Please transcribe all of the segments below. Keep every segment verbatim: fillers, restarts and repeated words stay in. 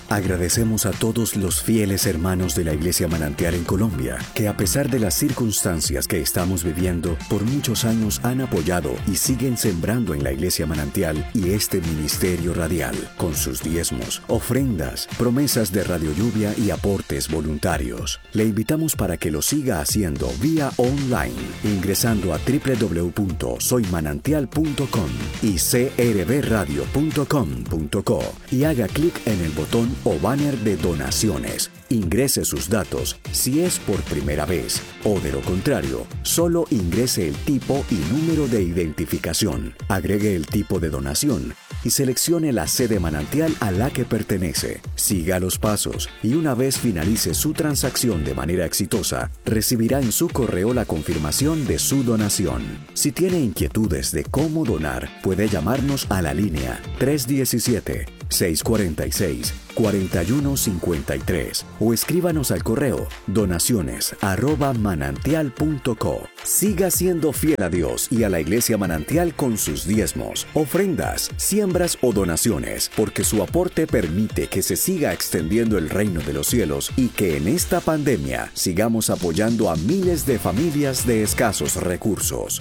Agradecemos a todos los fieles hermanos de la Iglesia Manantial en Colombia, que a pesar de las circunstancias que estamos viviendo, por muchos años han apoyado y siguen sembrando en la Iglesia Manantial y este ministerio radial, con sus diezmos, ofrendas, promesas de Radio Lluvia y aportes voluntarios. Le invitamos para que lo siga haciendo vía online, ingresando a doble u doble u doble u punto soy manantial punto com y c r b radio punto com punto co y haga clic en el botón o banner de donaciones. Ingrese sus datos si es por primera vez o, de lo contrario, solo ingrese el tipo y número de identificación. Agregue el tipo de donación y seleccione la sede manantial a la que pertenece. Siga los pasos y una vez finalice su transacción de manera exitosa, recibirá en su correo la confirmación de su donación. Si tiene inquietudes de cómo donar, puede llamarnos a la línea tres uno siete, seis cuatro seis, cuatro uno cinco tres o escríbanos al correo donaciones arroba manantial punto co. Siga siendo fiel a Dios y a la Iglesia Manantial con sus diezmos, ofrendas, siembras o donaciones, porque su aporte permite que se siga extendiendo el reino de los cielos y que en esta pandemia sigamos apoyando a miles de familias de escasos recursos.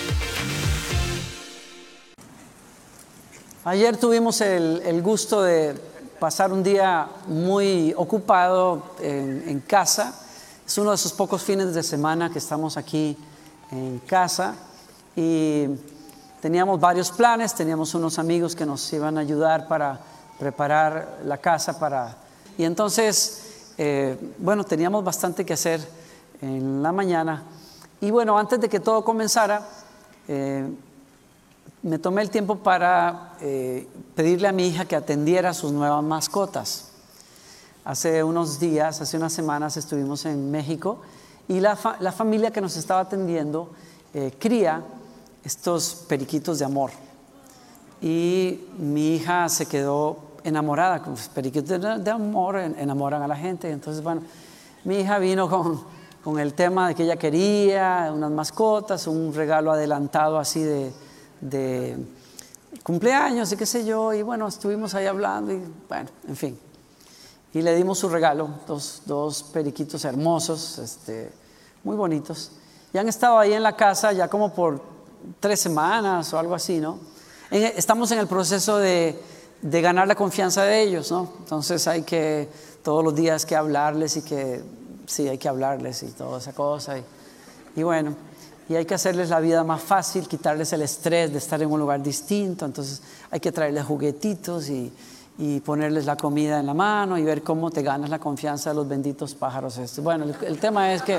Ayer tuvimos el, el gusto de pasar un día muy ocupado en, en casa. Es uno de esos pocos fines de semana que estamos aquí en casa y teníamos varios planes. Teníamos unos amigos que nos iban a ayudar para preparar la casa para... Y entonces, eh, bueno, teníamos bastante que hacer en la mañana. Y bueno, antes de que todo comenzara, eh, me tomé el tiempo para eh, pedirle a mi hija que atendiera a sus nuevas mascotas. Hace unos días, hace unas semanas estuvimos en México y la, fa- la familia que nos estaba atendiendo eh, cría estos periquitos de amor. Y mi hija se quedó enamorada con los periquitos de, de amor, enamoran a la gente. Entonces, bueno, mi hija vino con, con el tema de que ella quería unas mascotas, un regalo adelantado así de... de cumpleaños y qué sé yo, y bueno, estuvimos ahí hablando y bueno, en fin, y le dimos su regalo, dos, dos periquitos hermosos, este, muy bonitos, y han estado ahí en la casa ya como por tres semanas o algo así, ¿no? En, estamos en el proceso de, de ganar la confianza de ellos, ¿no? Entonces hay que todos los días que hablarles y que sí, hay que hablarles y toda esa cosa y, y bueno, y hay que hacerles la vida más fácil, quitarles el estrés de estar en un lugar distinto. Entonces hay que traerles juguetitos y, y ponerles la comida en la mano y ver cómo te ganas la confianza de los benditos pájaros estos. Bueno, el, el tema es que,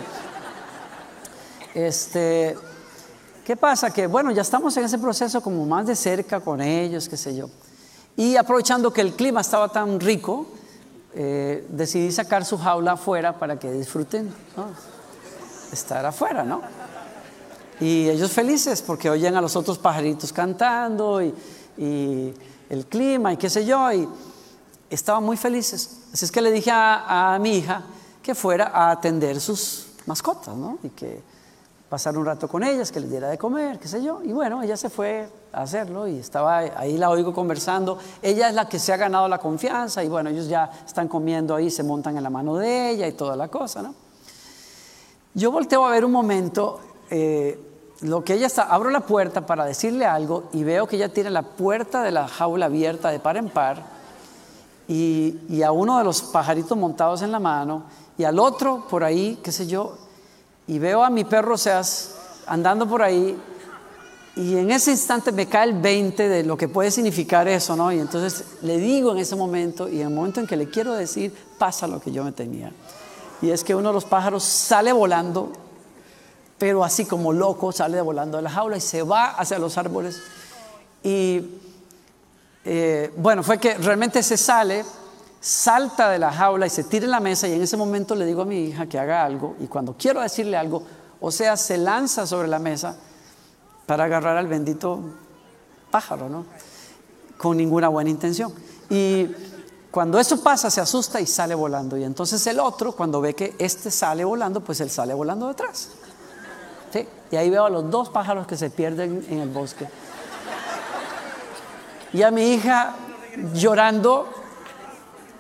este, ¿qué pasa? Que bueno, ya estamos en ese proceso como más de cerca con ellos, qué sé yo. Y aprovechando que el clima estaba tan rico, eh, decidí sacar su jaula afuera para que disfruten, ¿no? Estar afuera, ¿no? Y ellos felices porque oyen a los otros pajaritos cantando y, y el clima y qué sé yo, y estaban muy felices. Así es que le dije a, a mi hija que fuera a atender sus mascotas, ¿no? Y que pasara un rato con ellas, que les diera de comer, qué sé yo. Y bueno, ella se fue a hacerlo y estaba ahí, la oigo conversando. Ella es la que se ha ganado la confianza y bueno, ellos ya están comiendo ahí, se montan en la mano de ella y toda la cosa, ¿no? Yo volteo a ver un momento... Eh, lo que ella está, abro la puerta para decirle algo y veo que ella tiene la puerta de la jaula abierta de par en par y, y a uno de los pajaritos montados en la mano y al otro por ahí, qué sé yo, y veo a mi perro Seas andando por ahí y en ese instante me cae el veinte de lo que puede significar eso, ¿no? Y entonces le digo en ese momento y en el momento en que le quiero decir, pasa lo que yo me temía. Y es que uno de los pájaros sale volando, pero así como loco, sale volando de la jaula y se va hacia los árboles. Y eh, bueno, fue que realmente se sale, salta de la jaula y se tira en la mesa y en ese momento le digo a mi hija que haga algo y cuando quiero decirle algo, o sea, se lanza sobre la mesa para agarrar al bendito pájaro, ¿no? Con ninguna buena intención. Y cuando eso pasa, se asusta y sale volando. Y entonces el otro, cuando ve que este sale volando, pues él sale volando detrás. ¿Sí? Y ahí veo a los dos pájaros que se pierden en el bosque. Y a mi hija llorando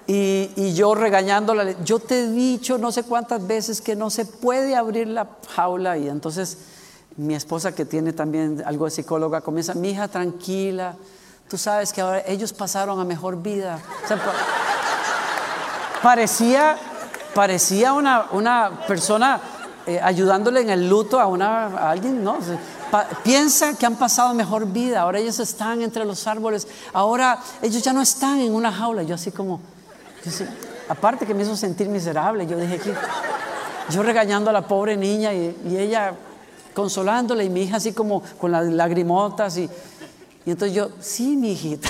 Y, y yo regañándola, yo te he dicho no sé cuántas veces que no se puede abrir la jaula. Y entonces mi esposa, que tiene también algo de psicóloga, comienza: mi hija, tranquila, tú sabes que ahora ellos pasaron a mejor vida. O sea, pa- parecía, parecía una, una persona eh, ayudándole en el luto a, una, a alguien, ¿no? O sea, pa- piensa que han pasado mejor vida, ahora ellos están entre los árboles, ahora ellos ya no están en una jaula. Yo así como... Yo sí, aparte que me hizo sentir miserable, yo dije que yo regañando a la pobre niña y, y ella consolándola, y mi hija así como con las lagrimotas, y, y entonces yo: sí, mi hijita,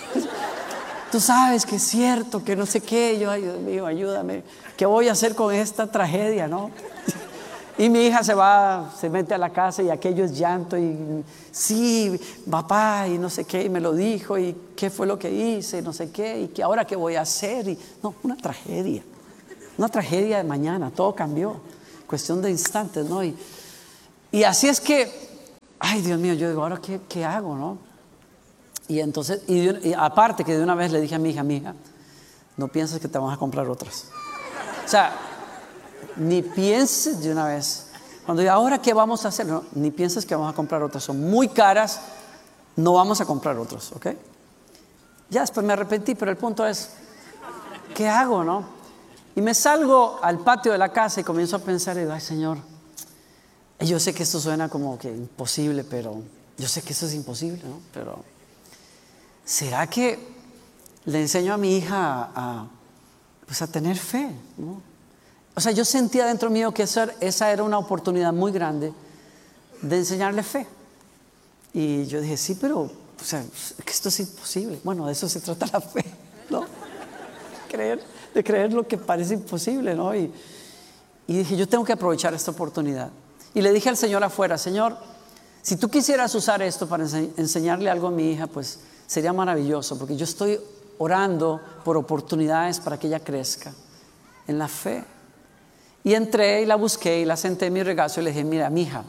tú sabes que es cierto, que no sé qué. Yo: ay, Dios mío, ayúdame, ¿qué voy a hacer con esta tragedia, no? Y mi hija se va, se mete a la casa, y aquello es llanto, y sí, papá, y no sé qué, y me lo dijo, y qué fue lo que hice, no sé qué, y que ahora qué voy a hacer. Y no, una tragedia, una tragedia de mañana, todo cambió, cuestión de instantes, ¿no? Y, y así es que, ay, Dios mío, yo digo: ahora qué, qué hago, ¿no? Y entonces, y, de, y aparte que de una vez le dije a mi hija: mi hija, no pienses que te vamos a comprar otras. O sea, ni pienses de una vez. Cuando yo: ahora qué vamos a hacer, no, ni pienses que vamos a comprar otras, son muy caras, no vamos a comprar otras, ¿ok? Ya después me arrepentí, pero el punto es: ¿qué hago, no? Y me salgo al patio de la casa y comienzo a pensar, y digo: ay, Señor, yo sé que esto suena como que imposible, pero yo sé que eso es imposible, ¿no? Pero ¿será que le enseño a mi hija a, a, pues a tener fe, ¿no? O sea, yo sentía dentro mío que esa, esa era una oportunidad muy grande de enseñarle fe. Y yo dije: sí, pero, o sea, que esto es imposible. Bueno, de eso se trata la fe, ¿no? Creer, de creer lo que parece imposible, ¿no? Y, y dije: yo tengo que aprovechar esta oportunidad. Y le dije al Señor afuera: Señor, si tú quisieras usar esto para ense- enseñarle algo a mi hija, pues sería maravilloso, porque yo estoy orando por oportunidades para que ella crezca en la fe. Y entré y la busqué y la senté en mi regazo y le dije: mira, mija,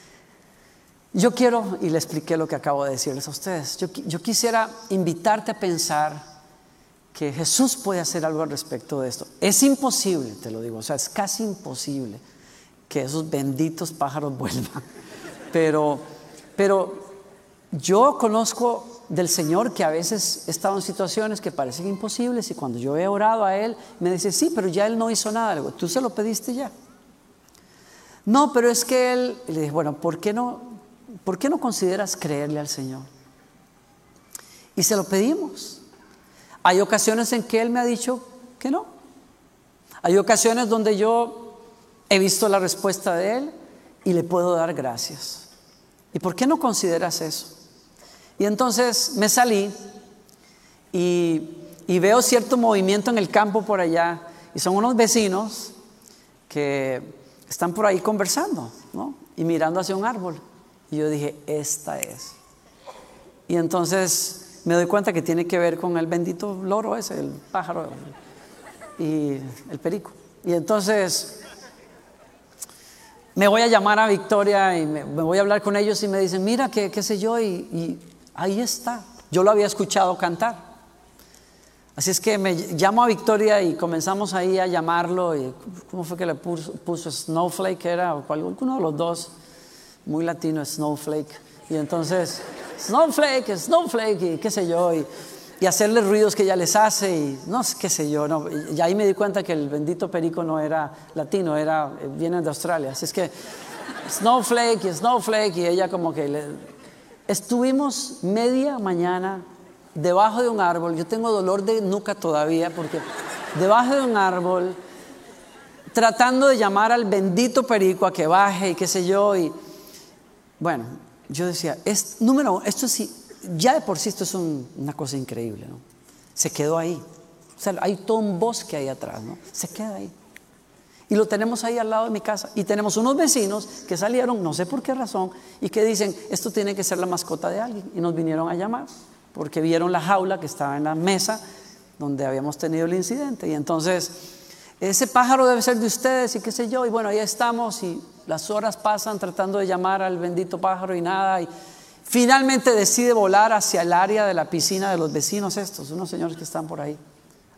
yo quiero, y le expliqué lo que acabo de decirles a ustedes, yo, yo quisiera invitarte a pensar que Jesús puede hacer algo al respecto de esto. Es imposible, te lo digo, o sea, es casi imposible que esos benditos pájaros vuelvan, pero, pero yo conozco del Señor que a veces he estado en situaciones que parecen imposibles, y cuando yo he orado a Él me dice: sí, pero ya Él no hizo nada. Le digo: tú se lo pediste ya. No, pero es que Él... Y le dije: bueno, ¿por qué no, ¿por qué no consideras creerle al Señor? Y se lo pedimos. Hay ocasiones en que Él me ha dicho que no. Hay ocasiones donde yo he visto la respuesta de Él y le puedo dar gracias. ¿Y por qué no consideras eso? Y entonces me salí y, y veo cierto movimiento en el campo por allá, y son unos vecinos que están por ahí conversando, ¿no? Y mirando hacia un árbol. Y yo dije: esta es. Y entonces me doy cuenta que tiene que ver con el bendito loro ese, el pájaro y el perico. Y entonces me voy a llamar a Victoria y me, me voy a hablar con ellos, y me dicen: mira, qué, qué sé yo, y, y ahí está. Yo lo había escuchado cantar. Así es que me llamo a Victoria y comenzamos ahí a llamarlo. Y ¿cómo fue que le puso? puso Snowflake, era, o cual, uno de los dos, muy latino, Snowflake. Y entonces, Snowflake, Snowflake, y qué sé yo, y, y hacerle ruidos que ella les hace, y no sé qué sé yo, no. Y ahí me di cuenta que el bendito perico no era latino, era, viene de Australia. Así es que Snowflake, Snowflake, y ella como que le... Estuvimos media mañana debajo de un árbol. Yo tengo dolor de nuca todavía, porque debajo de un árbol, tratando de llamar al bendito perico a que baje y qué sé yo. Y bueno, yo decía, es, número uno, esto sí, ya de por sí esto es un, una cosa increíble, ¿no? Se quedó ahí. O sea, hay todo un bosque ahí atrás, ¿no? Se queda ahí. Y lo tenemos ahí al lado de mi casa. Y tenemos unos vecinos que salieron, no sé por qué razón, y que dicen: esto tiene que ser la mascota de alguien. Y nos vinieron a llamar porque vieron la jaula que estaba en la mesa donde habíamos tenido el incidente. Y entonces, ese pájaro debe ser de ustedes y qué sé yo. Y bueno, ahí estamos, y las horas pasan tratando de llamar al bendito pájaro y nada. Y finalmente decide volar hacia el área de la piscina de los vecinos estos, unos señores que están por ahí.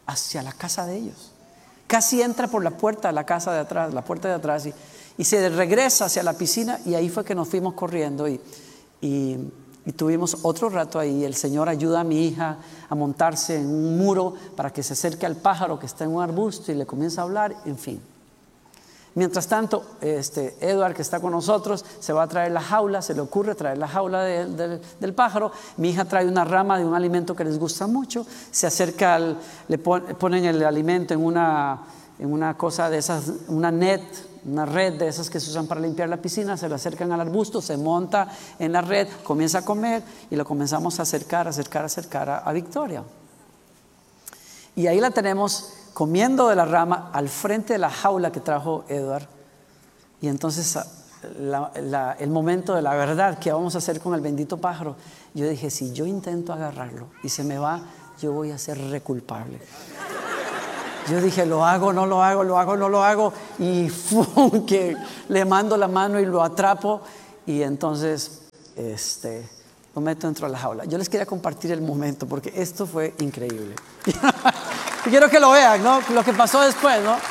hacia la casa de ellos. Casi entra por la puerta de la casa de atrás, la puerta de atrás, y, y se regresa hacia la piscina, y ahí fue que nos fuimos corriendo y, y, y tuvimos otro rato ahí. El Señor ayuda a mi hija a montarse en un muro para que se acerque al pájaro que está en un arbusto y le comienza a hablar, en fin. Mientras tanto, este, Edward, que está con nosotros, se va a traer la jaula, se le ocurre traer la jaula de, de, del pájaro. Mi hija trae una rama de un alimento que les gusta mucho, se acerca, al, le pon, ponen el alimento en una, en una cosa de esas, una net, una red de esas que se usan para limpiar la piscina, se le acercan al arbusto, se monta en la red, comienza a comer y lo comenzamos a acercar, acercar, acercar a, a Victoria. Y ahí la tenemos comiendo de la rama al frente de la jaula que trajo Edward. Y entonces la, la, el momento de la verdad, ¿qué vamos a hacer con el bendito pájaro? Yo dije, si yo intento agarrarlo y se me va, yo voy a ser reculpable. Yo dije, lo hago, no lo hago, lo hago, no lo hago, y ¡fum!, que le mando la mano y lo atrapo, y entonces este, lo meto dentro de la jaula. Yo les quería compartir el momento porque esto fue increíble. Quiero que lo vean, ¿no? Lo que pasó después, ¿no?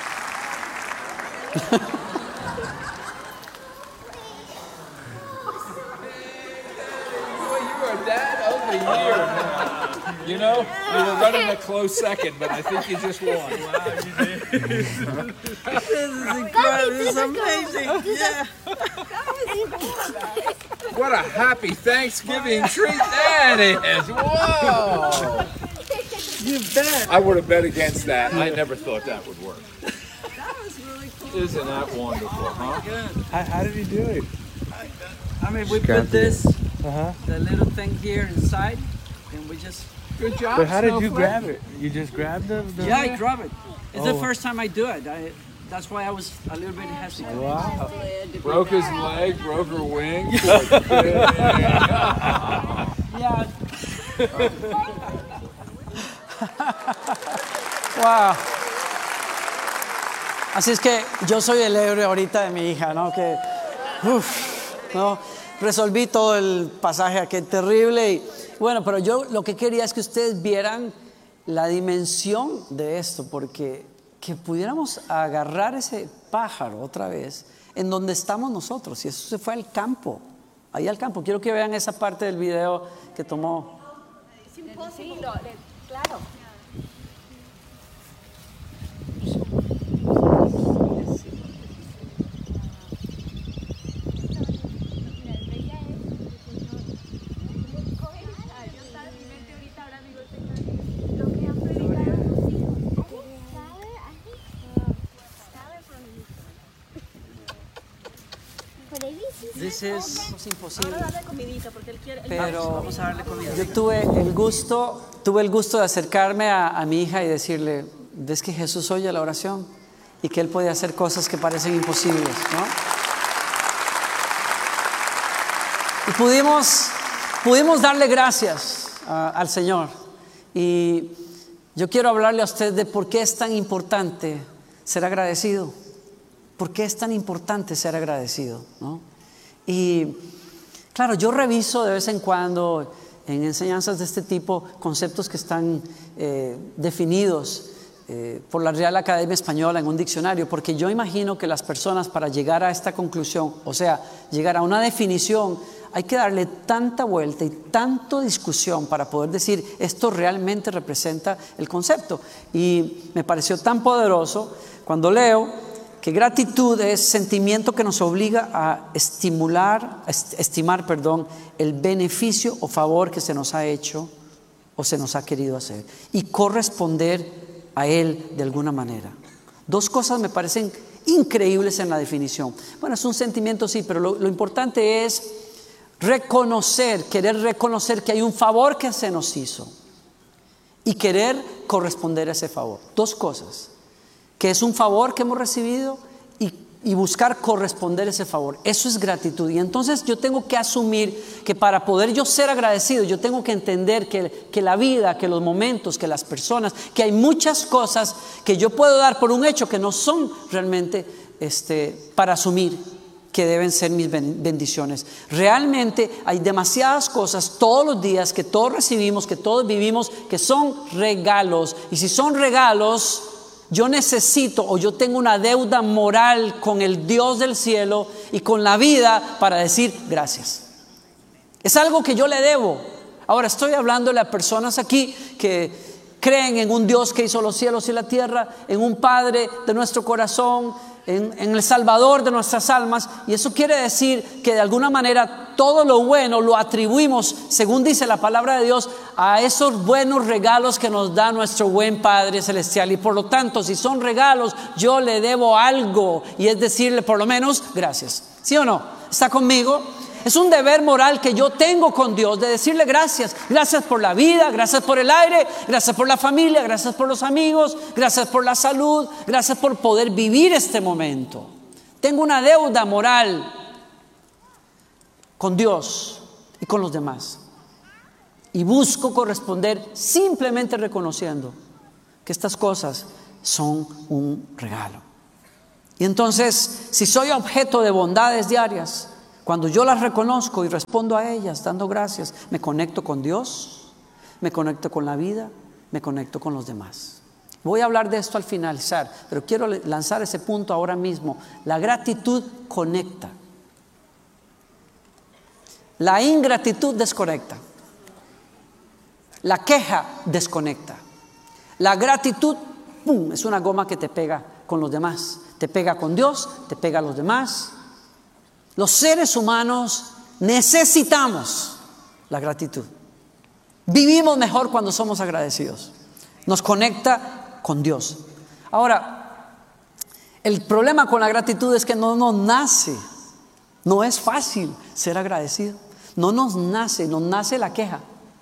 You know, we were running a close second, but I think you just won. Wow, you did. This is incredible. This is amazing. Yeah. What a happy Thanksgiving treat that is. Whoa. You bet. I would have bet against that. I never thought that would work. That was really cool. Isn't that wonderful, huh? How, how did you do it? I mean, we put this, uh-huh. the little thing here inside, and we just... Good job. But how did you Snowflake. grab it? You just grabbed the... the yeah, I grab it. It's oh. the first time I do it. I, that's why I was a little bit hesitant. Wow. Broke his leg, broke her wing. Yeah. Wow. Así es que yo soy el héroe ahorita de mi hija, ¿no? Que, uf, ¿no? Resolví todo el pasaje aquel terrible y bueno, pero yo lo que quería es que ustedes vieran la dimensión de esto, porque que pudiéramos agarrar ese pájaro otra vez en donde estamos nosotros, y eso se fue al campo, ahí al campo. Quiero que vean esa parte del video que tomó. Es imposible, claro. This is, es imposible. Vamos a darle comidita porque él quiere. Pero vamos a darle comida. Yo tuve el gusto, tuve el gusto de acercarme a, a mi hija y decirle, ¿ves que Jesús oye la oración? Y que Él puede hacer cosas que parecen imposibles, ¿no? Y pudimos, pudimos darle gracias uh, al Señor. Y yo quiero hablarle a usted de por qué es tan importante ser agradecido. ¿Por qué es tan importante ser agradecido, ¿no? Y claro, yo reviso de vez en cuando en enseñanzas de este tipo conceptos que están eh, definidos eh, por la Real Academia Española en un diccionario, porque yo imagino que las personas, para llegar a esta conclusión, o sea, llegar a una definición, hay que darle tanta vuelta y tanta discusión para poder decir esto realmente representa el concepto. Y me pareció tan poderoso cuando leo que gratitud es sentimiento que nos obliga a estimular, a estimar, perdón, el beneficio o favor que se nos ha hecho o se nos ha querido hacer y corresponder a él de alguna manera. Dos cosas me parecen increíbles en la definición. Bueno, es un sentimiento, sí, pero lo, lo importante es reconocer, querer reconocer que hay un favor que se nos hizo y querer corresponder a ese favor. Dos cosas. Que es un favor que hemos recibido y, y buscar corresponder ese favor. Eso es gratitud. Y entonces yo tengo que asumir que para poder yo ser agradecido, yo tengo que entender que, que la vida, que los momentos, que las personas, que hay muchas cosas que yo puedo dar por un hecho que no son realmente este, para asumir, que deben ser mis bendiciones. Realmente hay demasiadas cosas todos los días que todos recibimos, que todos vivimos, que son regalos. Y si son regalos, yo necesito o yo tengo una deuda moral con el Dios del cielo y con la vida para decir gracias. Es algo que yo le debo. Ahora estoy hablándole a personas aquí que creen en un Dios que hizo los cielos y la tierra, en un Padre de nuestro corazón, En, en el Salvador de nuestras almas, y eso quiere decir que de alguna manera todo lo bueno lo atribuimos, según dice la palabra de Dios, a esos buenos regalos que nos da nuestro buen Padre Celestial. Y por lo tanto, si son regalos, yo le debo algo, y es decirle por lo menos gracias. ¿Sí o no? ¿Está conmigo? Es un deber moral que yo tengo con Dios de decirle gracias. Gracias por la vida, gracias por el aire, gracias por la familia, gracias por los amigos, gracias por la salud, gracias por poder vivir este momento. Tengo una deuda moral con Dios y con los demás. Y busco corresponder simplemente reconociendo que estas cosas son un regalo. Y entonces, si soy objeto de bondades diarias, cuando yo las reconozco y respondo a ellas dando gracias, me conecto con Dios, me conecto con la vida, me conecto con los demás. Voy a hablar de esto al finalizar, pero quiero lanzar ese punto ahora mismo. La gratitud conecta. La ingratitud desconecta. La queja desconecta. La gratitud, ¡pum!, es una goma que te pega con los demás. Te pega con Dios, te pega a los demás. Los seres humanos necesitamos la gratitud. Vivimos mejor cuando somos agradecidos. Nos conecta con Dios. Ahora, el problema con la gratitud es que no nos nace. No es fácil ser agradecido. No nos nace, nos nace la queja.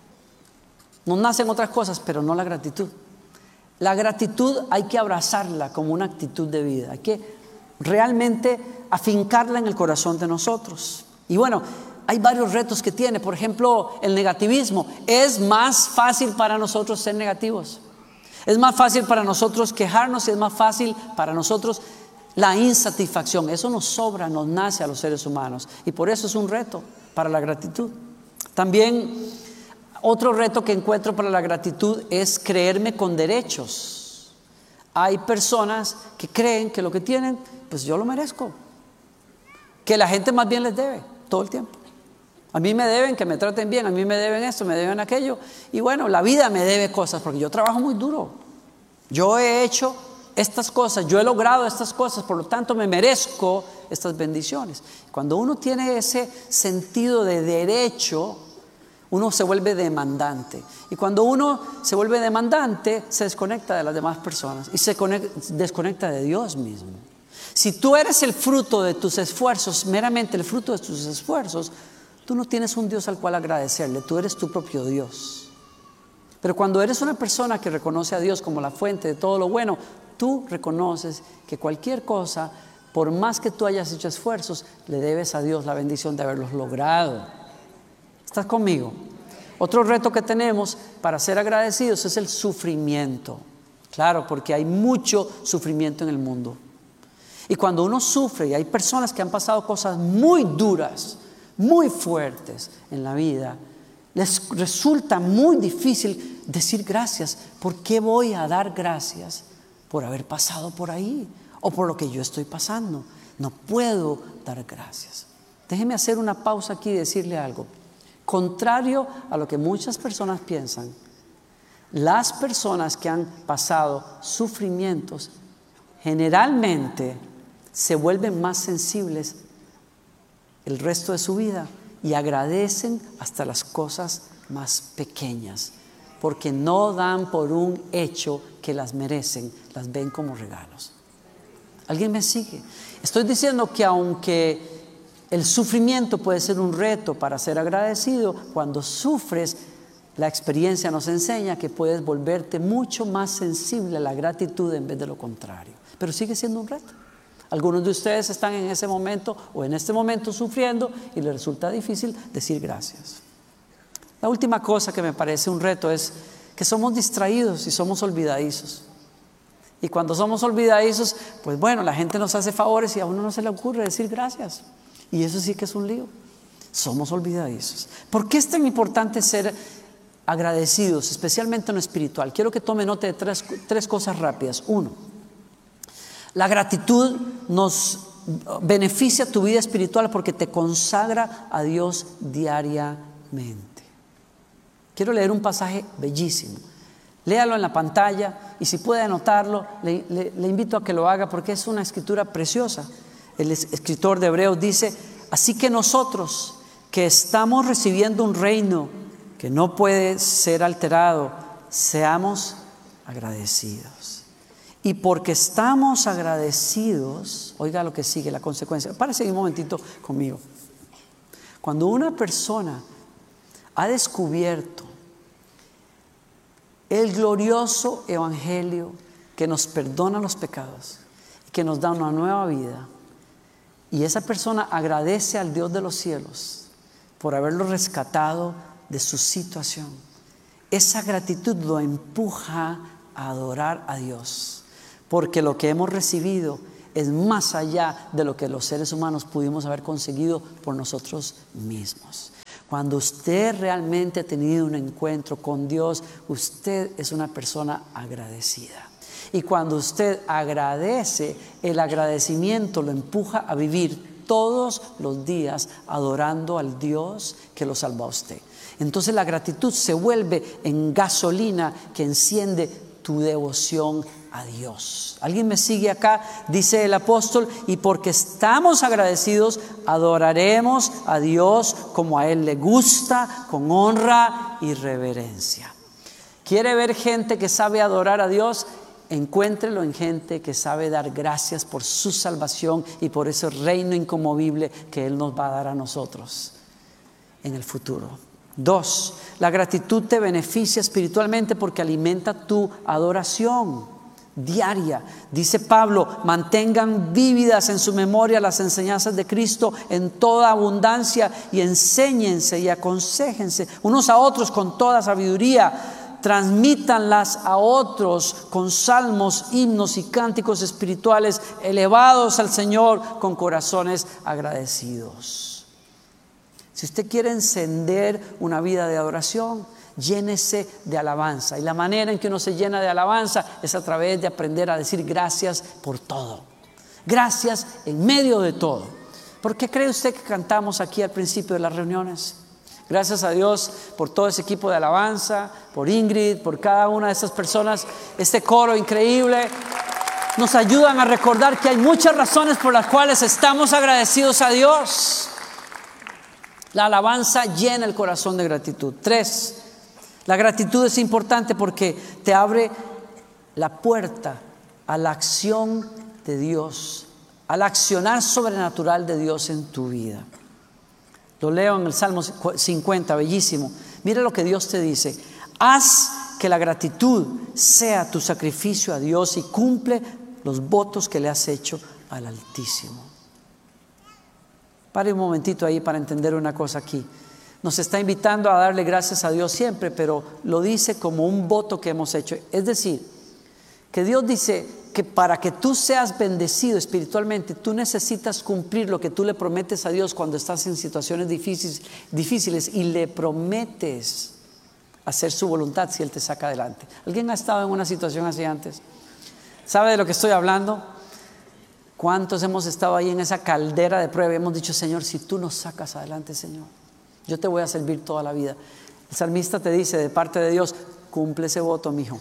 Nos nacen otras cosas, pero no la gratitud. La gratitud hay que abrazarla como una actitud de vida. Hay que realmente afincarla en el corazón de nosotros. Y bueno, hay varios retos que tiene. Por ejemplo, el negativismo. Es más fácil para nosotros ser negativos. Es más fácil para nosotros quejarnos y es más fácil para nosotros la insatisfacción. Eso nos sobra, nos nace a los seres humanos. Y por eso es un reto para la gratitud. También otro reto que encuentro para la gratitud es creerme con derechos. Hay personas que creen que lo que tienen, pues yo lo merezco. Que la gente más bien les debe todo el tiempo. A mí me deben que me traten bien, a mí me deben esto, me deben aquello. Y bueno, la vida me debe cosas porque yo trabajo muy duro. Yo he hecho estas cosas, yo he logrado estas cosas, por lo tanto me merezco estas bendiciones. Cuando uno tiene ese sentido de derecho, uno se vuelve demandante. Y cuando uno se vuelve demandante, se desconecta de las demás personas y se conecta, desconecta de Dios mismo. Si tú eres el fruto de tus esfuerzos, meramente el fruto de tus esfuerzos, tú no tienes un Dios al cual agradecerle, tú eres tu propio Dios. Pero cuando eres una persona que reconoce a Dios como la fuente de todo lo bueno, tú reconoces que cualquier cosa, por más que tú hayas hecho esfuerzos, le debes a Dios la bendición de haberlos logrado. ¿Estás conmigo? Otro reto que tenemos para ser agradecidos es el sufrimiento. Claro, porque hay mucho sufrimiento en el mundo. Y cuando uno sufre, y hay personas que han pasado cosas muy duras, muy fuertes en la vida, les resulta muy difícil decir gracias. ¿Por qué voy a dar gracias por haber pasado por ahí? O por lo que yo estoy pasando. No puedo dar gracias. Déjeme hacer una pausa aquí y decirle algo. Contrario a lo que muchas personas piensan, las personas que han pasado sufrimientos generalmente se vuelven más sensibles el resto de su vida y agradecen hasta las cosas más pequeñas, porque no dan por un hecho que las merecen, las ven como regalos. ¿Alguien me sigue? Estoy diciendo que aunque el sufrimiento puede ser un reto para ser agradecido, cuando sufres, la experiencia nos enseña que puedes volverte mucho más sensible a la gratitud en vez de lo contrario. Pero sigue siendo un reto. Algunos de ustedes están en ese momento o en este momento sufriendo y les resulta difícil decir gracias. La última cosa que me parece un reto es que somos distraídos y somos olvidadizos. Y cuando somos olvidadizos, pues bueno, la gente nos hace favores y a uno no se le ocurre decir gracias. Y eso sí que es un lío. Somos olvidadizos. ¿Por qué es tan importante ser agradecidos, especialmente en lo espiritual? Quiero que tome nota de tres, tres cosas rápidas. Uno, la gratitud nos beneficia tu vida espiritual porque te consagra a Dios diariamente. Quiero leer un pasaje bellísimo. Léalo en la pantalla y si puede anotarlo, le, le, le invito a que lo haga porque es una escritura preciosa. El escritor de Hebreos dice: así que nosotros que estamos recibiendo un reino que no puede ser alterado, seamos agradecidos. Y porque estamos agradecidos, oiga lo que sigue, la consecuencia. Párese un momentito conmigo. Cuando una persona ha descubierto el glorioso evangelio que nos perdona los pecados, que nos da una nueva vida, y esa persona agradece al Dios de los cielos por haberlo rescatado de su situación, esa gratitud lo empuja a adorar a Dios, porque lo que hemos recibido es más allá de lo que los seres humanos pudimos haber conseguido por nosotros mismos. Cuando usted realmente ha tenido un encuentro con Dios, usted es una persona agradecida. Y cuando usted agradece, el agradecimiento lo empuja a vivir todos los días adorando al Dios que lo salvó a usted. Entonces la gratitud se vuelve en gasolina que enciende tu devoción a Dios. ¿Alguien me sigue acá? Dice el apóstol: y porque estamos agradecidos, adoraremos a Dios como a Él le gusta, con honra y reverencia. ¿Quiere ver gente que sabe adorar a Dios? Encuéntrelo en gente que sabe dar gracias por su salvación y por ese reino inconmovible que Él nos va a dar a nosotros en el futuro. Dos, la gratitud te beneficia espiritualmente porque alimenta tu adoración diaria. Dice Pablo: mantengan vívidas en su memoria las enseñanzas de Cristo en toda abundancia y enséñense y aconséjense unos a otros con toda sabiduría. Transmítanlas a otros con salmos, himnos y cánticos espirituales elevados al Señor con corazones agradecidos. Si usted quiere encender una vida de adoración, llénese de alabanza. Y la manera en que uno se llena de alabanza es a través de aprender a decir gracias por todo. Gracias en medio de todo. ¿Por qué cree usted que cantamos aquí al principio de las reuniones? Gracias a Dios por todo ese equipo de alabanza, por Ingrid, por cada una de esas personas. Este coro increíble nos ayudan a recordar que hay muchas razones por las cuales estamos agradecidos a Dios. La alabanza llena el corazón de gratitud. Tres, la gratitud es importante porque te abre la puerta a la acción de Dios, al accionar sobrenatural de Dios en tu vida. Lo leo en el Salmo cincuenta, bellísimo. Mira lo que Dios te dice: haz que la gratitud sea tu sacrificio a Dios y cumple los votos que le has hecho al Altísimo. Pare un momentito ahí para entender una cosa aquí. Nos está invitando a darle gracias a Dios siempre, pero lo dice como un voto que hemos hecho. Es decir, que Dios dice que para que tú seas bendecido espiritualmente, tú necesitas cumplir lo que tú le prometes a Dios cuando estás en situaciones difíciles, difíciles y le prometes hacer su voluntad si Él te saca adelante. ¿Alguien ha estado en una situación así antes? ¿Sabe de lo que estoy hablando? ¿Cuántos hemos estado ahí en esa caldera de prueba y hemos dicho: Señor, si tú nos sacas adelante, Señor, yo te voy a servir toda la vida? El salmista te dice de parte de Dios: cumple ese voto, mijo.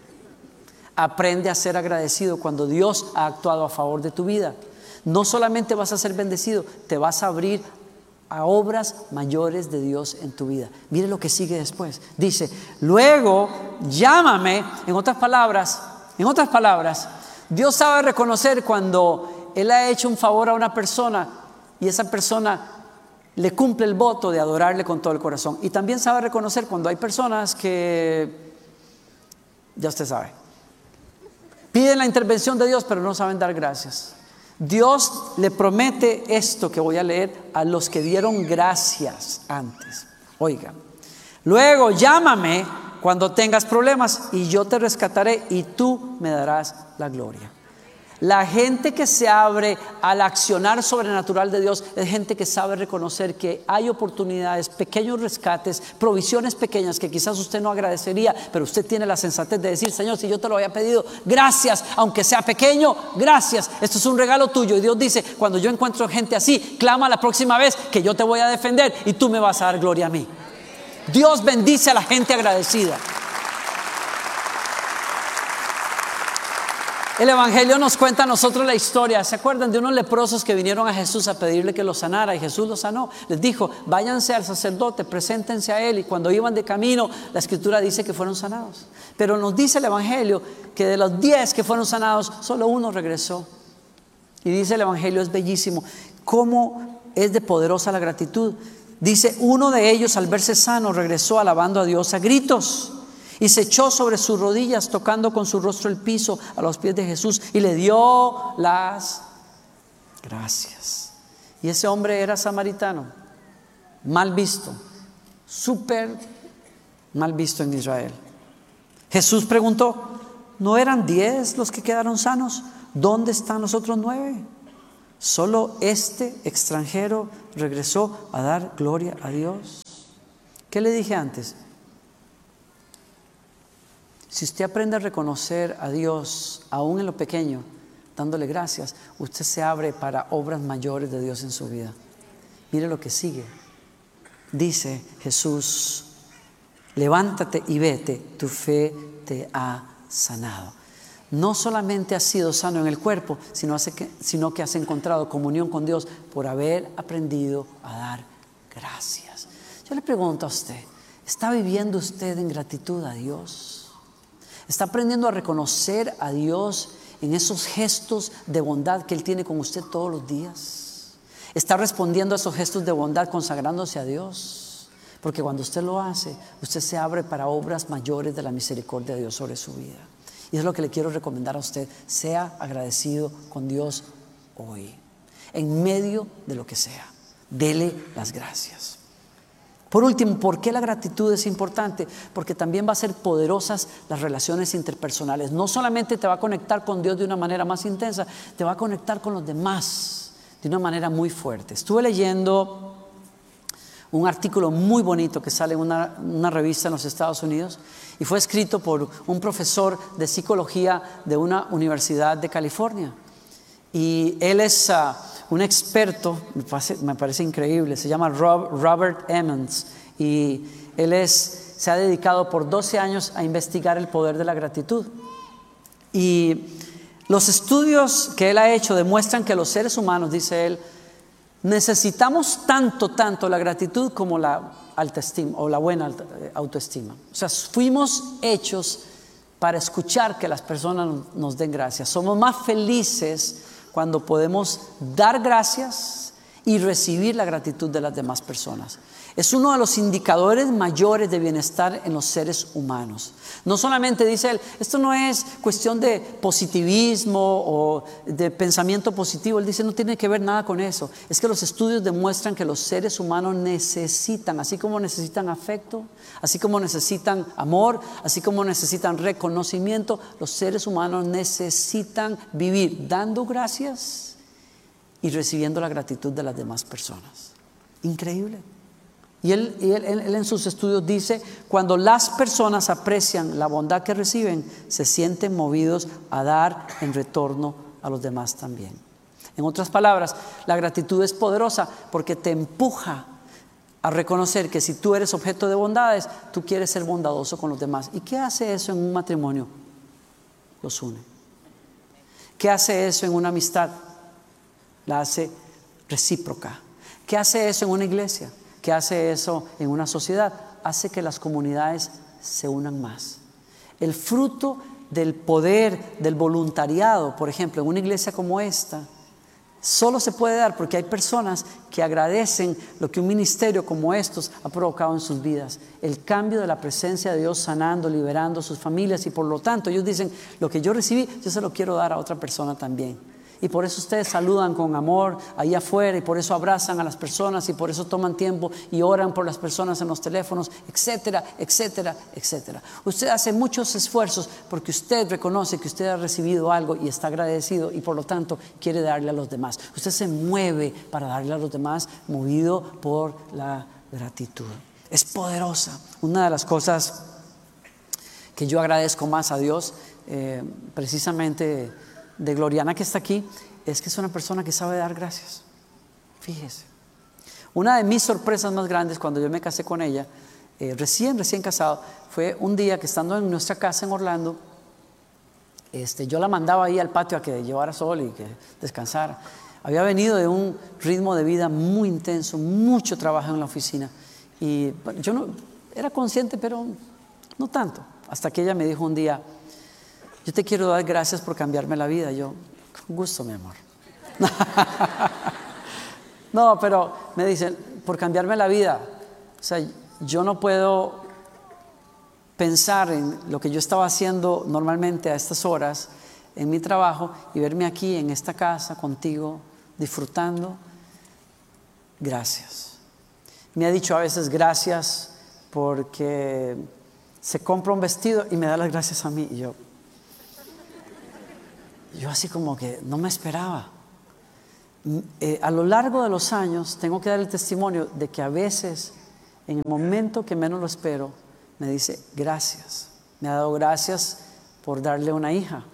Aprende a ser agradecido cuando Dios ha actuado a favor de tu vida. No solamente vas a ser bendecido, te vas a abrir a obras mayores de Dios en tu vida. Mire lo que sigue después. Dice: luego llámame. En otras palabras, en otras palabras, Dios sabe reconocer cuando Él ha hecho un favor a una persona y esa persona le cumple el voto de adorarle con todo el corazón. Y también sabe reconocer cuando hay personas que, ya usted sabe, piden la intervención de Dios pero no saben dar gracias. Dios le promete esto que voy a leer a los que dieron gracias antes. Oiga: luego llámame cuando tengas problemas y yo te rescataré y tú me darás la gloria. La gente que se abre al accionar sobrenatural de Dios es gente que sabe reconocer que hay oportunidades, pequeños rescates, provisiones pequeñas que quizás usted no agradecería, pero usted tiene la sensatez de decir: Señor, si yo te lo había pedido, gracias, aunque sea pequeño, gracias, esto es un regalo tuyo. Y Dios dice: cuando yo encuentro gente así, clama la próxima vez que yo te voy a defender y tú me vas a dar gloria a mí. Dios bendice a la gente agradecida. El Evangelio nos cuenta a nosotros la historia. ¿Se acuerdan de unos leprosos que vinieron a Jesús a pedirle que los sanara? Y Jesús los sanó. Les dijo: váyanse al sacerdote, preséntense a él. Y cuando iban de camino, la escritura dice que fueron sanados. Pero nos dice el Evangelio que de los diez que fueron sanados, solo uno regresó. Y dice el Evangelio, es bellísimo, cómo es de poderosa la gratitud. Dice: uno de ellos, al verse sano, regresó alabando a Dios a gritos. Y se echó sobre sus rodillas, tocando con su rostro el piso a los pies de Jesús, y le dio las gracias. Y ese hombre era samaritano, mal visto, súper mal visto en Israel. Jesús preguntó: ¿no eran diez los que quedaron sanos? ¿Dónde están los otros nueve? Solo este extranjero regresó a dar gloria a Dios. ¿Qué le dije antes? Si usted aprende a reconocer a Dios, aún en lo pequeño, dándole gracias, usted se abre para obras mayores de Dios en su vida. Mire lo que sigue. Dice Jesús: levántate y vete, tu fe te ha sanado. No solamente has sido sano en el cuerpo, sino, hace que, sino que has encontrado comunión con Dios por haber aprendido a dar gracias. Yo le pregunto a usted, ¿está viviendo usted en gratitud a Dios? ¿Está aprendiendo a reconocer a Dios en esos gestos de bondad que Él tiene con usted todos los días? ¿Está respondiendo a esos gestos de bondad consagrándose a Dios? Porque cuando usted lo hace, usted se abre para obras mayores de la misericordia de Dios sobre su vida. Y es lo que le quiero recomendar a usted: sea agradecido con Dios hoy, en medio de lo que sea. Dele las gracias. Por último, ¿por qué la gratitud es importante? Porque también va a ser poderosas las relaciones interpersonales. No solamente te va a conectar con Dios de una manera más intensa, te va a conectar con los demás de una manera muy fuerte. Estuve leyendo un artículo muy bonito que sale en una, una revista en los Estados Unidos, y fue escrito por un profesor de psicología de una universidad de California. Y él es uh, un experto, me parece, me parece increíble, se llama Rob, Robert Emmons, y él es, se ha dedicado por doce años a investigar el poder de la gratitud. Y los estudios que él ha hecho demuestran que los seres humanos, dice él, necesitamos tanto, tanto la gratitud como la autoestima o la buena autoestima. O sea, fuimos hechos para escuchar que las personas nos den gracias. Somos más felices cuando podemos dar gracias y recibir la gratitud de las demás personas. Es uno de los indicadores mayores de bienestar en los seres humanos. No solamente, dice él, esto no es cuestión de positivismo o de pensamiento positivo. Él dice, no tiene que ver nada con eso. Es que los estudios demuestran que los seres humanos necesitan, así como necesitan afecto, así como necesitan amor, así como necesitan reconocimiento, los seres humanos necesitan vivir dando gracias y recibiendo la gratitud de las demás personas. Increíble. Y él, y él, él en sus estudios dice, cuando las personas aprecian la bondad que reciben, se sienten movidos a dar en retorno a los demás también. En otras palabras, la gratitud es poderosa porque te empuja a reconocer que si tú eres objeto de bondades, tú quieres ser bondadoso con los demás. ¿Y qué hace eso en un matrimonio? Los une. ¿Qué hace eso en una amistad? La hace recíproca. ¿Qué hace eso en una iglesia? ¿Qué hace eso en una sociedad? Hace que las comunidades se unan más. El fruto del poder del voluntariado, por ejemplo, en una iglesia como esta, solo se puede dar porque hay personas que agradecen lo que un ministerio como estos ha provocado en sus vidas. El cambio de la presencia de Dios sanando, liberando a sus familias, y por lo tanto ellos dicen, lo que yo recibí, yo se lo quiero dar a otra persona también. y por eso ustedes saludan con amor ahí afuera, y por eso abrazan a las personas, y por eso toman tiempo y oran por las personas en los teléfonos, etcétera, etcétera, etcétera. Usted hace muchos esfuerzos porque usted reconoce que usted ha recibido algo y está agradecido, y por lo tanto quiere darle a los demás. Usted se mueve para darle a los demás, movido por la gratitud. Es poderosa. Una de las cosas que yo agradezco más a Dios, eh, precisamente de Gloriana, que está aquí, es que es una persona que sabe dar gracias. Fíjese, una de mis sorpresas más grandes cuando yo me casé con ella, eh, recién, recién casado, fue un día que, estando en nuestra casa en Orlando, este, yo la mandaba ahí al patio a que llevara sol y que descansara. Había venido de un ritmo de vida muy intenso, mucho trabajo en la oficina, y bueno, yo no era consciente, pero no tanto. Hasta que ella me dijo un día: yo te quiero dar gracias por cambiarme la vida. Yo, con gusto, mi amor. No, pero me dicen, por cambiarme la vida. O sea, yo no puedo pensar en lo que yo estaba haciendo normalmente a estas horas en mi trabajo y verme aquí en esta casa contigo, disfrutando. Gracias. Me ha dicho a veces gracias porque se compra un vestido y me da las gracias a mí. Y yo, yo así como que no me esperaba. Eh, a lo largo de los años tengo que dar el testimonio de que a veces, en el momento que menos lo espero, me dice gracias. Me ha dado gracias por darle una hija.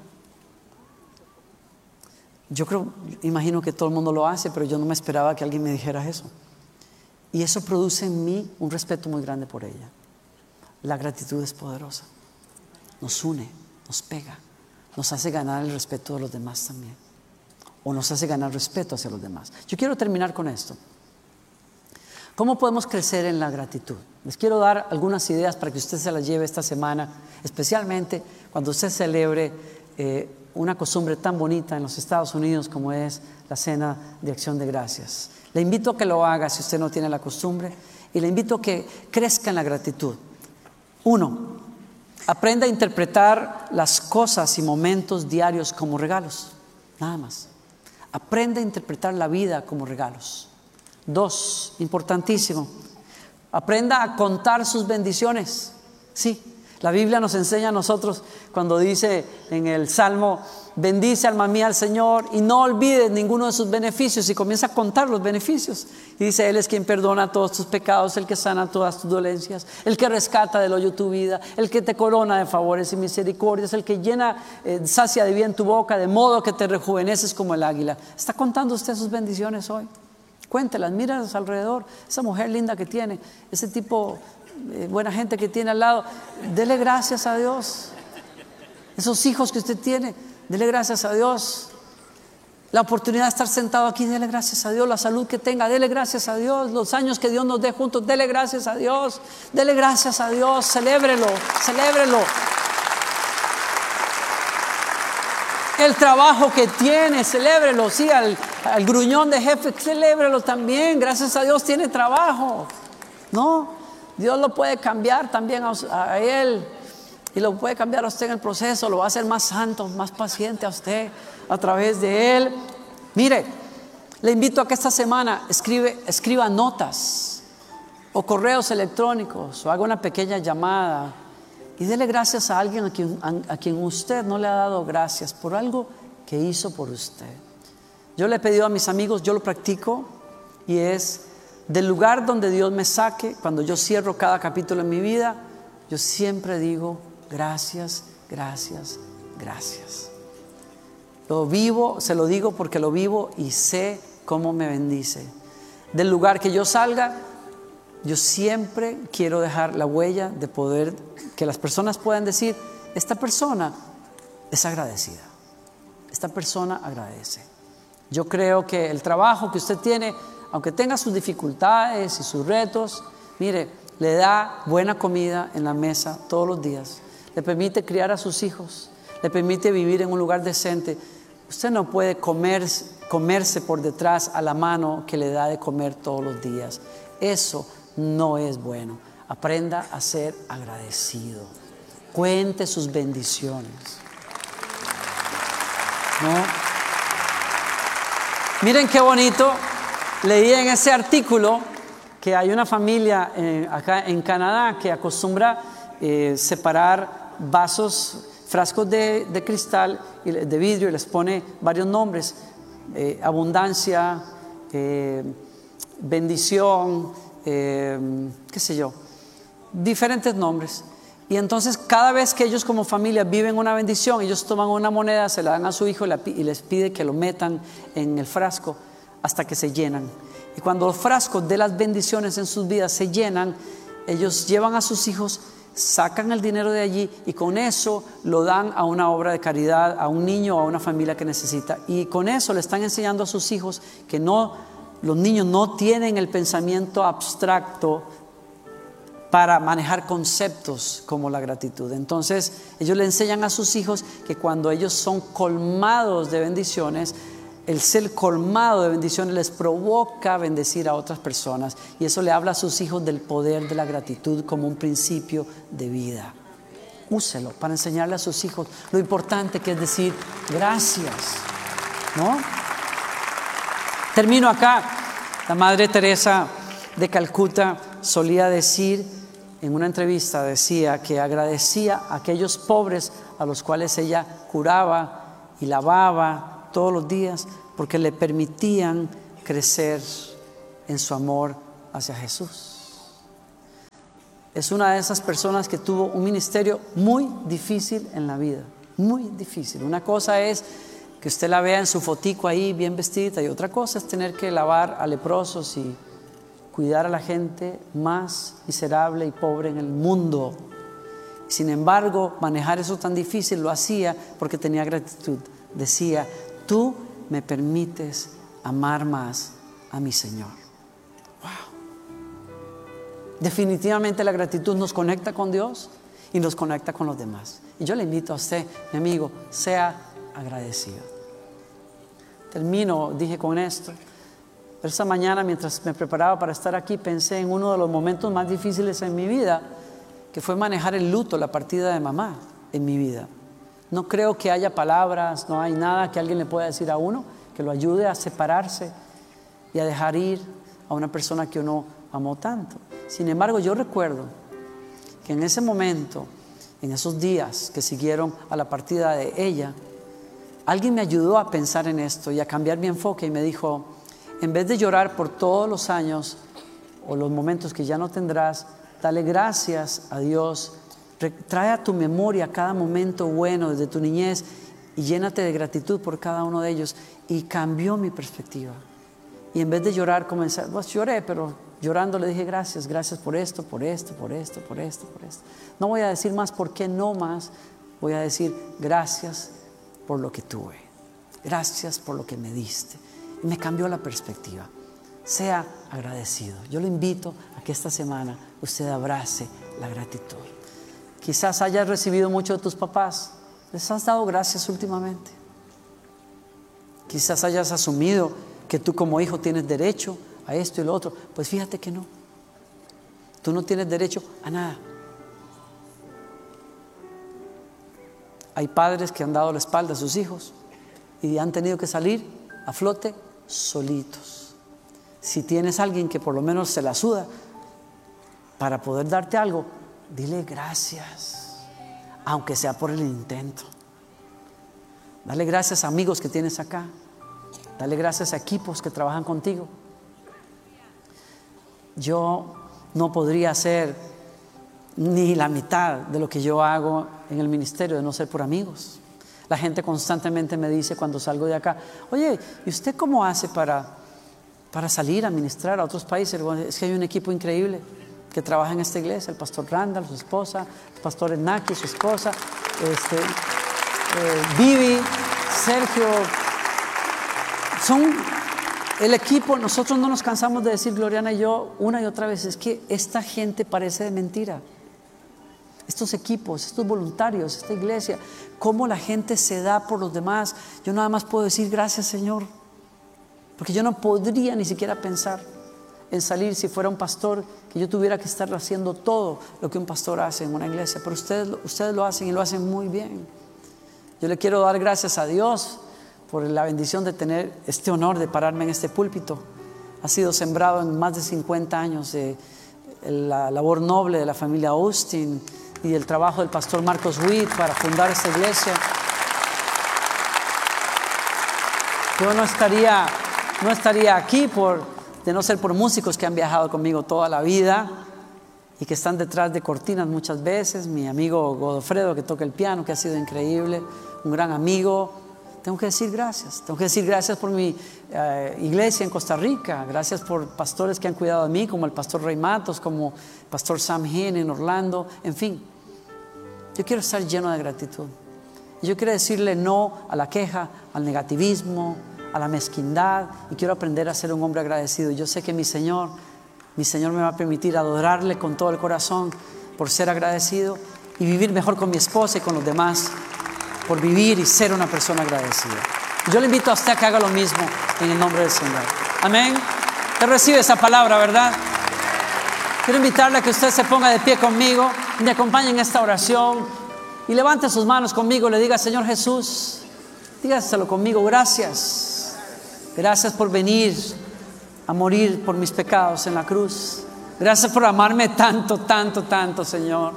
Yo creo, imagino que todo el mundo lo hace, pero yo no me esperaba que alguien me dijera eso. Y eso produce en mí un respeto muy grande por ella. La gratitud es poderosa. Nos une, nos pega, nos hace ganar el respeto de los demás también. O nos hace ganar respeto hacia los demás. Yo quiero terminar con esto. ¿Cómo podemos crecer en la gratitud? Les quiero dar algunas ideas para que usted se las lleve esta semana, especialmente cuando usted celebre eh, una costumbre tan bonita en los Estados Unidos como es la Cena de Acción de Gracias. Le invito a que lo haga si usted no tiene la costumbre, y le invito a que crezca en la gratitud. Uno, aprenda a interpretar las cosas y momentos diarios como regalos, nada más. Aprenda a interpretar la vida como regalos. Dos, importantísimo, aprenda a contar sus bendiciones. Sí, la Biblia nos enseña a nosotros cuando dice en el Salmo: bendice alma mía al Señor y no olvides ninguno de sus beneficios, y comienza a contar los beneficios. Y dice: Él es quien perdona todos tus pecados, el que sana todas tus dolencias, el que rescata del hoyo tu vida, el que te corona de favores y misericordias, el que llena, eh, sacia de bien tu boca, de modo que te rejuveneces como el águila. ¿Está contando usted sus bendiciones hoy? Cuéntelas, míralas alrededor. Esa mujer linda que tiene, ese tipo eh, buena gente que tiene al lado, dele gracias a Dios. Esos hijos que usted tiene, dele gracias a Dios. La oportunidad de estar sentado aquí, dele gracias a Dios. La salud que tenga, dele gracias a Dios. Los años que Dios nos dé juntos, dele gracias a Dios. Dele gracias a Dios, celébrelo, celébrelo. El trabajo que tiene, celébrelo. Sí, al, al gruñón de jefe, celébrelo también. Gracias a Dios tiene trabajo. No, Dios lo puede cambiar también a, a él. Y lo puede cambiar a usted en el proceso. Lo va a hacer más santo, más paciente a usted a través de él. Mire, le invito a que esta semana escribe, escriba notas o correos electrónicos, o haga una pequeña llamada y dele gracias a alguien a quien, a, a quien usted no le ha dado gracias por algo que hizo por usted. Yo le he pedido a mis amigos, yo lo practico, y es: del lugar donde Dios me saque, cuando yo cierro cada capítulo en mi vida, yo siempre digo gracias, gracias, gracias. Lo vivo, se lo digo porque lo vivo y sé cómo me bendice. Del lugar que yo salga, yo siempre quiero dejar la huella de poder, que las personas puedan decir: esta persona es agradecida, esta persona agradece. Yo creo que el trabajo que usted tiene, aunque tenga sus dificultades y sus retos, mire, le da buena comida en la mesa todos los días, le permite criar a sus hijos, le permite vivir en un lugar decente. Usted no puede comer, comerse por detrás a la mano que le da de comer todos los días. Eso no es bueno. Aprenda a ser agradecido. Cuente sus bendiciones. ¿No? Miren qué bonito. Leí en ese artículo que hay una familia eh, acá en Canadá que acostumbra eh, separar vasos, frascos de, de cristal y de vidrio y les pone varios nombres, eh, abundancia, eh, bendición, eh, qué sé yo, diferentes nombres. Y entonces cada vez que ellos como familia viven una bendición, ellos toman una moneda, se la dan a su hijo y les pide que lo metan en el frasco hasta que se llenan. Y cuando los frascos de las bendiciones en sus vidas se llenan, ellos llevan a sus hijos, sacan el dinero de allí y con eso lo dan a una obra de caridad, a un niño o a una familia que necesita. Y con eso le están enseñando a sus hijos que no, los niños no tienen el pensamiento abstracto para manejar conceptos como la gratitud. Entonces ellos le enseñan a sus hijos que cuando ellos son colmados de bendiciones, el ser colmado de bendiciones les provoca bendecir a otras personas, y eso le habla a sus hijos del poder de la gratitud como un principio de vida. Úselo para enseñarle a sus hijos lo importante que es decir gracias, ¿no? Termino acá. La Madre Teresa de Calcuta solía decir, en una entrevista decía que agradecía a aquellos pobres a los cuales ella curaba y lavaba todos los días porque le permitían crecer en su amor hacia Jesús. Es una de esas personas que tuvo un ministerio muy difícil en la vida, muy difícil. Una cosa es que usted la vea en su fotico ahí bien vestida, y otra cosa es tener que lavar a leprosos y cuidar a la gente más miserable y pobre en el mundo. Sin embargo, manejar eso tan difícil lo hacía porque tenía gratitud. Decía: tú me permites amar más a mi Señor. Wow. Definitivamente la gratitud nos conecta con Dios y nos conecta con los demás. Y yo le invito a usted, mi amigo, sea agradecido. Termino, dije, con esto. Pero esta mañana, mientras me preparaba para estar aquí, pensé en uno de los momentos más difíciles en mi vida, que fue manejar el luto, la partida de mamá en mi vida. No creo que haya palabras, no hay nada que alguien le pueda decir a uno que lo ayude a separarse y a dejar ir a una persona que uno amó tanto. Sin embargo, yo recuerdo que en ese momento, en esos días que siguieron a la partida de ella, alguien me ayudó a pensar en esto y a cambiar mi enfoque, y me dijo: en vez de llorar por todos los años o los momentos que ya no tendrás, dale gracias a Dios. Trae a tu memoria cada momento bueno desde tu niñez y llénate de gratitud por cada uno de ellos. Y cambió mi perspectiva. Y en vez de llorar, comencé, pues lloré, pero llorando le dije gracias, gracias por esto, por esto, por esto, por esto, por esto. No voy a decir más por qué no más, voy a decir gracias por lo que tuve, gracias por lo que me diste. Y me cambió la perspectiva. Sea agradecido. Yo lo invito a que esta semana usted abrace la gratitud. Quizás hayas recibido mucho de tus papás. ¿Les has dado gracias últimamente? Quizás hayas asumido que tú como hijo tienes derecho a esto y lo otro. Pues fíjate que no. Tú no tienes derecho a nada. Hay padres que han dado la espalda a sus hijos y han tenido que salir a flote solitos. Si tienes a alguien que por lo menos se la suda para poder darte algo, dile gracias, aunque sea por el intento. Dale gracias a amigos que tienes acá. Dale gracias a equipos que trabajan contigo. Yo no podría hacer ni la mitad de lo que yo hago en el ministerio de no ser por amigos. La gente constantemente me dice cuando salgo de acá: oye, ¿y usted cómo hace para, para salir a ministrar a otros países? Bueno, es que hay un equipo increíble que trabaja en esta iglesia, el pastor Randall, su esposa, el pastor Enaki, su esposa, este, eh, Vivi, Sergio. Son el equipo. Nosotros no nos cansamos de decir, Gloriana y yo, una y otra vez, es que esta gente parece de mentira. Estos equipos, estos voluntarios, esta iglesia, cómo la gente se da por los demás. Yo nada más puedo decir gracias, Señor, porque yo no podría ni siquiera pensar en salir, si fuera un pastor, que yo tuviera que estar haciendo todo lo que un pastor hace en una iglesia. Pero ustedes, ustedes lo hacen y lo hacen muy bien. Yo le quiero dar gracias a Dios por la bendición de tener este honor de pararme en este púlpito. Ha sido sembrado en más de cincuenta años de la labor noble de la familia Austin y el trabajo del pastor Marcos Witt para fundar esta iglesia. Yo no estaría, no estaría aquí por, de no ser por músicos que han viajado conmigo toda la vida y que están detrás de cortinas muchas veces. Mi amigo Godofredo, que toca el piano, que ha sido increíble, un gran amigo. Tengo que decir gracias. Tengo que decir gracias por mi uh, iglesia en Costa Rica. Gracias por pastores que han cuidado de mí, como el pastor Rey Matos, como el pastor Sam Hinn en Orlando. En fin, yo quiero estar lleno de gratitud. Yo quiero decirle no a la queja, al negativismo, a la mezquindad, y quiero aprender a ser un hombre agradecido. Yo sé que mi Señor, mi Señor me va a permitir adorarle con todo el corazón por ser agradecido y vivir mejor con mi esposa y con los demás, por vivir y ser una persona agradecida. Yo le invito a usted a que haga lo mismo en el nombre del Señor. Amén. Usted recibe esa palabra, ¿verdad? Quiero invitarle a que usted se ponga de pie conmigo y me acompañe en esta oración. Y levante sus manos conmigo y le diga: Señor Jesús, dígaselo conmigo, gracias. Gracias por venir a morir por mis pecados en la cruz. Gracias por amarme tanto, tanto, tanto, Señor,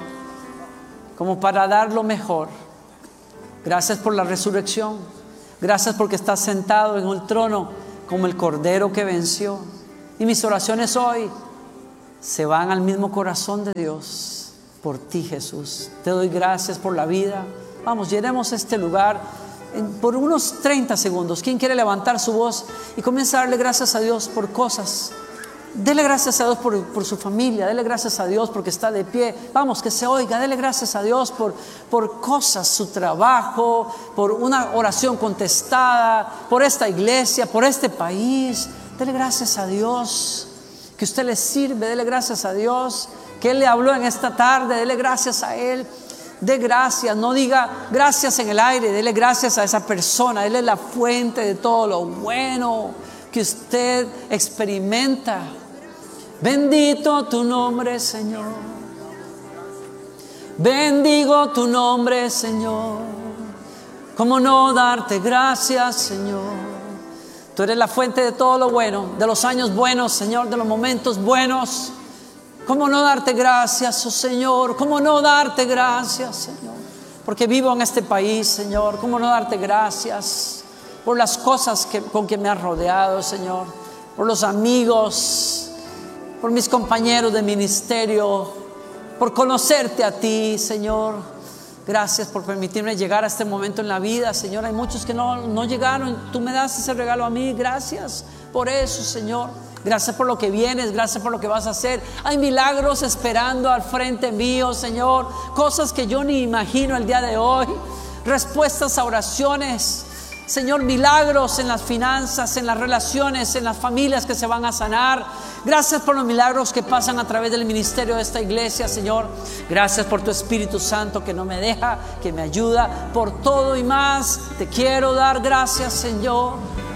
como para dar lo mejor. Gracias por la resurrección. Gracias porque estás sentado en el trono como el Cordero que venció. Y mis oraciones hoy se van al mismo corazón de Dios. Por ti, Jesús, te doy gracias por la vida. Vamos, llenemos este lugar en, por unos treinta segundos. ¿Quién quiere levantar su voz y comienza a darle gracias a Dios por cosas? Dele gracias a Dios por, por su familia. Dele gracias a Dios porque está de pie. Vamos, que se oiga. Dele gracias a Dios por, por cosas, su trabajo, por una oración contestada, por esta iglesia, por este país. Dele gracias a Dios que usted le sirve. Dele gracias a Dios que Él le habló en esta tarde. Dele gracias a Él. De gracias, no diga gracias en el aire. Dele gracias a esa persona. Él es la fuente de todo lo bueno que usted experimenta. Bendito tu nombre, Señor. Bendigo tu nombre, Señor. ¿Cómo no darte gracias, Señor? Tú eres la fuente de todo lo bueno, de los años buenos, Señor, de los momentos buenos. ¿Cómo no darte gracias, oh Señor? ¿Cómo no darte gracias, Señor? Porque vivo en este país, Señor. ¿Cómo no darte gracias por las cosas que, con que me has rodeado, Señor? Por los amigos, por mis compañeros de ministerio, por conocerte a ti, Señor. Gracias por permitirme llegar a este momento en la vida, Señor. Hay muchos que no, no llegaron. Tú me das ese regalo a mí. Gracias por eso, Señor. Gracias por lo que vienes, gracias por lo que vas a hacer. Hay milagros esperando al frente mío, Señor. Cosas que yo ni imagino el día de hoy. Respuestas a oraciones, Señor, milagros en las finanzas, en las relaciones, en las familias que se van a sanar. Gracias por los milagros que pasan a través del ministerio de esta iglesia, Señor. Gracias por tu Espíritu Santo que no me deja, que me ayuda. Por todo y más te quiero dar gracias, Señor.